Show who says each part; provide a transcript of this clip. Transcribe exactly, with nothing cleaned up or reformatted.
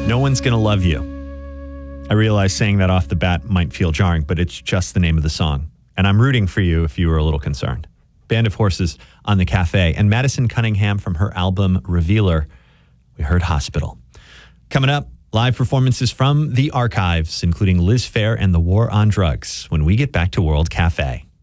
Speaker 1: No One's Gonna Love You. I realize saying that off the bat might feel jarring, but it's just the name of the song. And I'm rooting for you if you were a little concerned. Band of Horses on the Cafe. And Madison Cunningham from her album Revealer, we heard Hospital. Coming up, live performances from the archives, including Liz Phair and the War on Drugs, when we get back to World Cafe.